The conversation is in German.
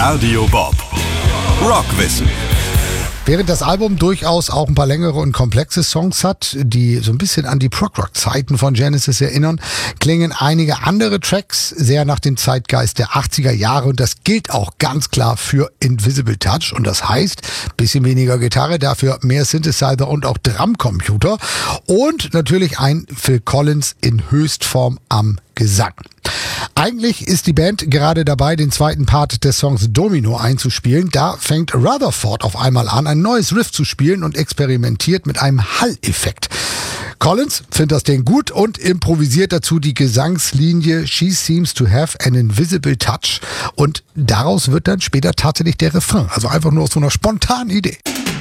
Radio Bob. Rockwissen. Während das Album durchaus auch ein paar längere und komplexe Songs hat, die so ein bisschen an die Prog-Rock-Zeiten von Genesis erinnern, klingen einige andere Tracks sehr nach dem Zeitgeist der 80er Jahre und das gilt auch ganz klar für Invisible Touch und das heißt, bisschen weniger Gitarre, dafür mehr Synthesizer und auch Drumcomputer und natürlich ein Phil Collins in Höchstform am Gesang. Eigentlich ist die Band gerade dabei, den zweiten Part des Songs Domino einzuspielen. Da fängt Rutherford auf einmal an, ein neues Riff zu spielen und experimentiert mit einem Hall-Effekt. Collins findet das Ding gut und improvisiert dazu die Gesangslinie She seems to have an invisible touch und daraus wird dann später tatsächlich der Refrain. Also einfach nur aus so einer spontanen Idee.